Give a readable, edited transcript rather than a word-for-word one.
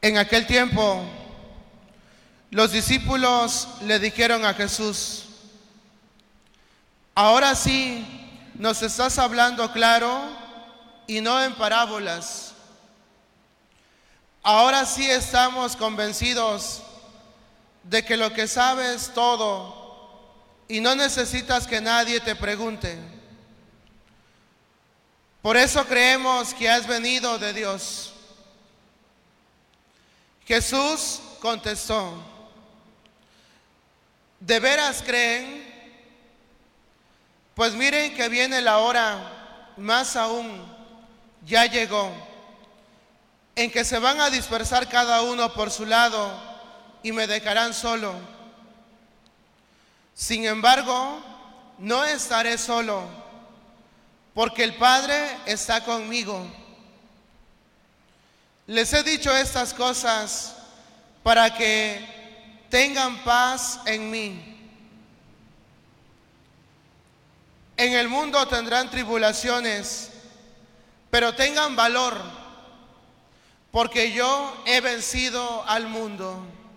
En aquel tiempo, los discípulos le dijeron a Jesús: ahora sí nos estás hablando claro y no en parábolas. Ahora sí estamos convencidos de que lo que sabes todo y no necesitas que nadie te pregunte. Por eso creemos que has venido de Dios. Jesús contestó: ¿de veras creen? Pues miren que viene la hora, más aún, ya llegó, en que se van a dispersar cada uno por su lado y me dejarán solo. Sin embargo, no estaré solo, porque el Padre está conmigo. Les he dicho estas cosas para que tengan paz en mí. En el mundo tendrán tribulaciones, pero tengan valor, porque yo he vencido al mundo.